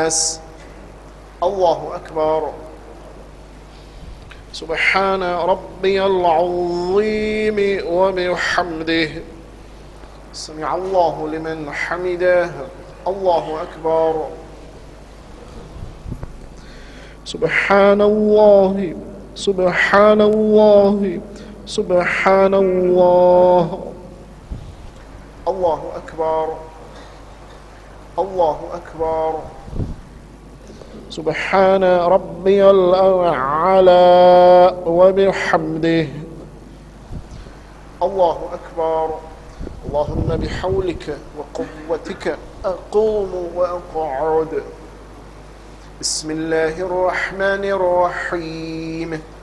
الناس. الله أكبر. سبحان ربي العظيم وبحمده. سمع الله لمن حمده. الله أكبر. سبحان الله سبحان الله سبحان الله. الله أكبر. الله أكبر. سبحان ربي الأعلى وبحمده. الله أكبر. اللهم بحولك وقوتك أقوم وأقعد. بسم الله الرحمن الرحيم.